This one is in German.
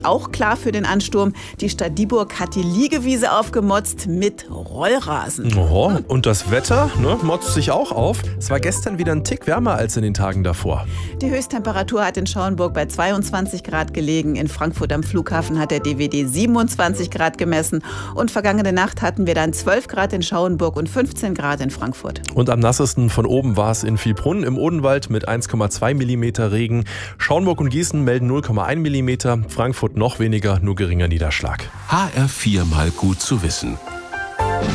Auch klar für den Ansturm, die Stadt Dieburg hat die Liegewiese aufgemotzt mit Rollrasen. Oho, und das Wetter, motzt sich auch auf. Es war gestern wieder ein Tick wärmer als in den Tagen davor. Die Höchsttemperatur hat in Schauenburg bei 22 Grad gelegen. In Frankfurt am Flughafen hat der DWD 27 Grad gemessen. Und vergangene Nacht hatten wir dann 12 Grad in Schauenburg und 15 Grad in Frankfurt. Und am nassesten von oben war es in Viehbrunn im Odenwald mit 1,2 mm Regen. Schauenburg und Gießen melden 0,1 mm, Frankfurt noch weniger, nur geringer Niederschlag. HR4 mal gut zu wissen.